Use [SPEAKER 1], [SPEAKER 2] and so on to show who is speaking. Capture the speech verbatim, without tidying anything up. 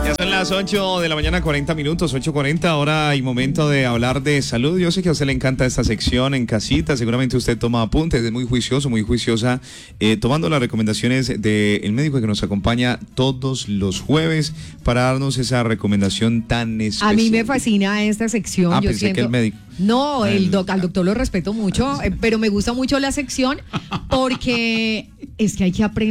[SPEAKER 1] Ya son las ocho de la mañana, cuarenta minutos, ocho cuarenta, ahora hay momento de hablar de salud. Yo sé que a usted le encanta esta sección en casita, seguramente usted toma apuntes, es muy juicioso, muy juiciosa, eh, tomando las recomendaciones del médico que nos acompaña todos los jueves para darnos esa recomendación tan especial.
[SPEAKER 2] A mí me fascina esta sección.
[SPEAKER 1] Ah,
[SPEAKER 2] yo
[SPEAKER 1] pensé
[SPEAKER 2] siento...
[SPEAKER 1] que el médico.
[SPEAKER 2] No, el
[SPEAKER 1] el...
[SPEAKER 2] doc, al doctor lo respeto mucho, eh, pero me gusta mucho la sección porque es que hay que aprender.